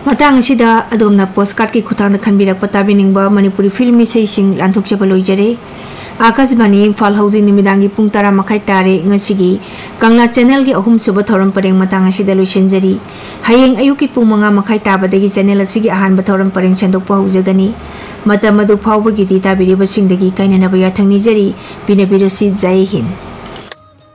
matang asida adomna postcard ki khutang khanbirak patabiningba manipuri film ising lanthokchaba loijare Akashbani Imphal Housing Nimidangi Pung 10 makai tare ngasigi Kangla channel gi ahum suba thoram pareng matang asida loisenjari hayeng ayuki pung 5 makai tabadagi channel asigi ahanba thoram pareng chandokpa hujagani matam adu phawbagi di tabiribasingdagi kainanaba yathangni jari binabirasi jai hind